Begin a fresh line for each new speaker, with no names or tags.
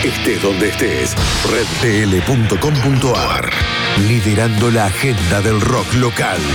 Estés donde estés, redtl.com.ar. Liderando la agenda del rock local.